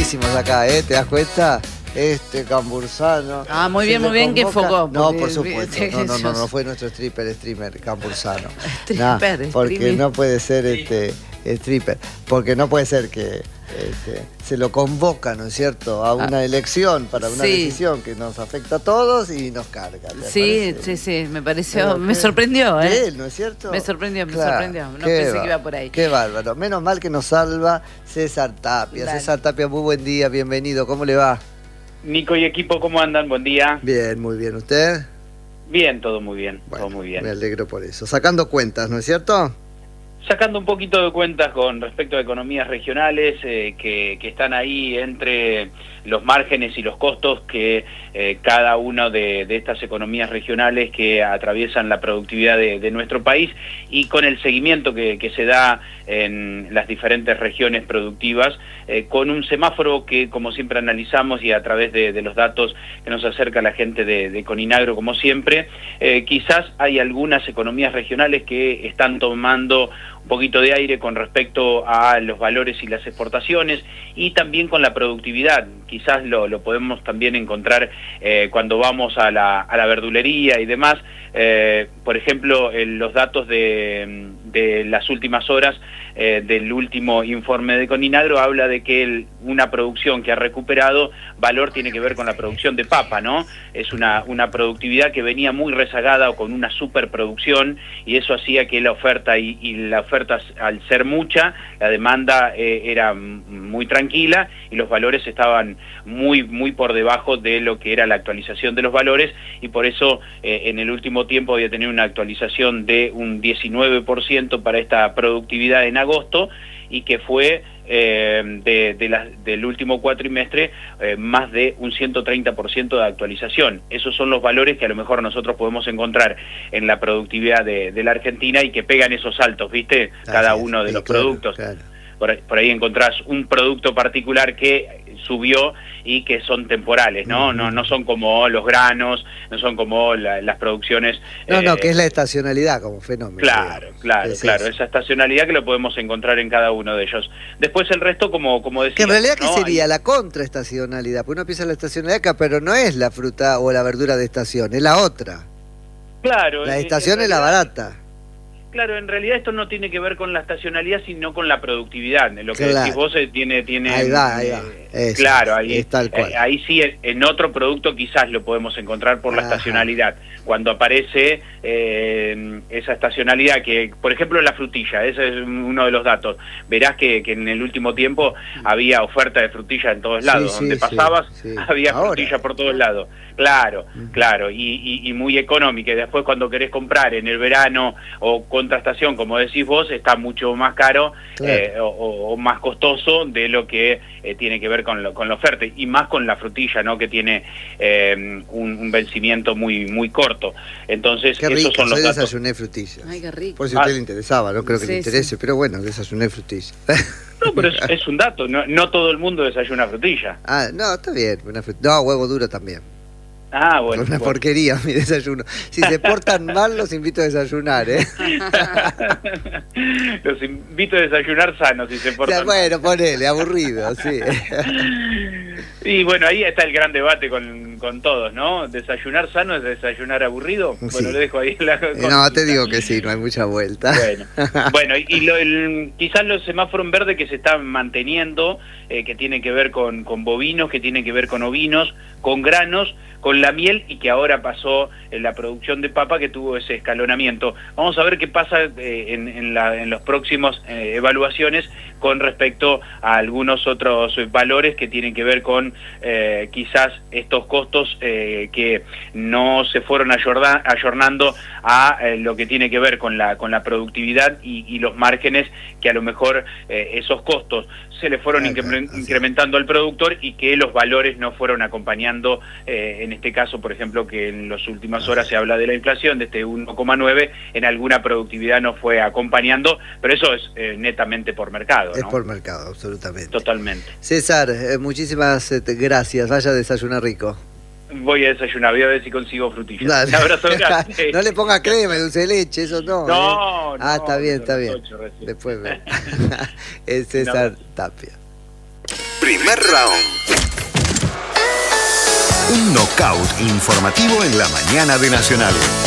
enfocadísimos acá, ¿te das cuenta? Cambursano. Ah, muy bien que enfocó. No, por supuesto. No fue nuestro streamer Cambursano. Porque no puede ser stripper. Porque no puede ser que se lo convoca, ¿no es cierto?, a una elección para una decisión que nos afecta a todos y nos carga. Sí, me pareció, me sorprendió, de él, ¿no es cierto? Me sorprendió. No pensé que iba por ahí. Qué bárbaro. Menos mal que nos salva César Tapia. Dale. César Tapia, muy buen día, bienvenido. ¿Cómo le va? Nico y equipo, ¿cómo andan? Buen día. Bien, muy bien. ¿Usted? Bien, todo muy bien, bueno, todo muy bien. Me alegro por eso. Sacando cuentas, ¿no es cierto? Sacando un poquito de cuentas con respecto a economías regionales que están ahí entre los márgenes y los costos que cada una de estas economías regionales que atraviesan la productividad de nuestro país, y con el seguimiento que se da en las diferentes regiones productivas, con un semáforo que, como siempre analizamos, y a través de los datos que nos acerca la gente de Coninagro, como siempre, quizás hay algunas economías regionales que están tomando un poquito de aire con respecto a los valores y las exportaciones, y también con la productividad. Quizás lo podemos también encontrar cuando vamos a la verdulería y demás. Por ejemplo, los datos de las últimas horas del último informe de Coninagro habla de que una producción que ha recuperado valor tiene que ver con la producción de papa, ¿no? Es una productividad que venía muy rezagada o con una superproducción, y eso hacía que la oferta y la oferta, al ser mucha, la demanda era muy tranquila y los valores estaban muy por debajo de lo que era la actualización de los valores, y por eso en el último tiempo había tenido una actualización de un 19% para esta productividad en agosto, y que fue del último cuatrimestre más de un 130% de actualización. Esos son los valores que a lo mejor nosotros podemos encontrar en la productividad de la Argentina, y que pegan esos saltos, ¿viste? Cada uno de los productos. Claro. Por ahí encontrás un producto particular que subió y que son temporales, ¿no? No son como los granos, no son como las producciones... que es la estacionalidad como fenómeno. Claro, esa estacionalidad que lo podemos encontrar en cada uno de ellos. Después el resto, como decía... Que en realidad, ¿qué sería? La contraestacionalidad, porque uno piensa la estacionalidad acá, pero no es la fruta o la verdura de estación, es la otra. Claro. La estación es la barata. Claro, en realidad esto no tiene que ver con la estacionalidad, sino con la productividad. Lo que decís vos tiene... Ahí va. Claro, ahí es tal cual. Ahí sí, en otro producto quizás lo podemos encontrar por la estacionalidad. Cuando aparece esa estacionalidad, que por ejemplo la frutilla, ese es uno de los datos. Verás que en el último tiempo había oferta de frutilla en todos lados. Donde pasabas había frutilla por todos lados. Claro, y muy económica. Y después, cuando querés comprar en el verano o contrastación, como decís vos, está mucho más caro, o más costoso de lo que tiene que ver con la oferta, y más con la frutilla, ¿no? Que tiene un vencimiento muy corto. Entonces, qué rico, esos son los datos. Desayuné frutilla. Ay, qué rico. Por si a usted le interesaba, no creo que le interese, pero bueno, desayuné frutilla. No, pero es un dato, no todo el mundo desayuna frutilla. No, está bien, no, huevo duro también. Bueno. Una porquería mi desayuno. Si se portan mal, los invito a desayunar, Los invito a desayunar sanos, si se portan mal. Bueno, ponele, aburrido, sí. Y bueno, ahí está el gran debate con todos, ¿no? ¿Desayunar sano es desayunar aburrido? Sí. Bueno, lo dejo ahí en la... No, te digo que sí, no hay mucha vuelta. Bueno, y quizás los semáforos en verde que se están manteniendo, que tienen que ver con bovinos, que tienen que ver con ovinos, con granos, con la miel, y que ahora pasó en la producción de papa, que tuvo ese escalonamiento. Vamos a ver qué pasa en los próximos evaluaciones con respecto a algunos otros valores que tienen que ver con quizás estos costos que no se fueron ayornando a lo que tiene que ver con la productividad y los márgenes, que a lo mejor esos costos se le fueron incrementando al productor, y que los valores no fueron acompañando, en este caso, por ejemplo, que en las últimas horas se habla de la inflación, de este 1,9, en alguna productividad no fue acompañando, pero eso es netamente por mercado, ¿no? Es por mercado, absolutamente. Totalmente. César, muchísimas gracias, vaya a desayunar rico. Voy a desayunar, voy a ver si consigo frutillas. Un abrazo grande. No le ponga crema, dulce de leche, eso no. No, está bien. Después ve. Es César Tapia. Primer round. Un knockout informativo en la mañana de Nacional.